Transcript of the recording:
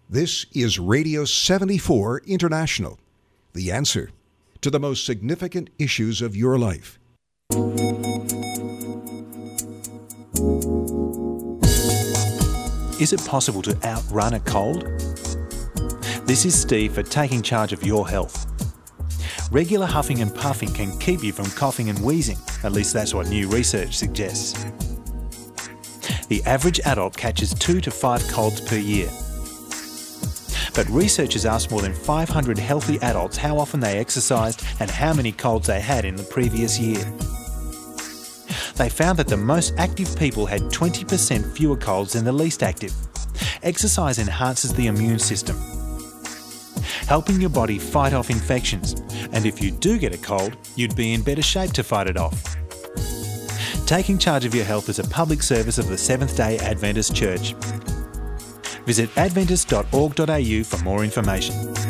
This is Radio 74 International, the answer to the most significant issues of your life. Is it possible to outrun a cold? This is Steve for Taking Charge of Your Health. Regular huffing and puffing can keep you from coughing and wheezing, at least that's what new research suggests. The average adult catches 2 to 5 colds per year. But researchers asked more than 500 healthy adults how often they exercised and how many colds they had in the previous year. They found that the most active people had 20% fewer colds than the least active. Exercise enhances the immune system, helping your body fight off infections. And if you do get a cold, you'd be in better shape to fight it off. Taking Charge of Your Health is a public service of the Seventh-day Adventist Church. Visit adventist.org.au for more information.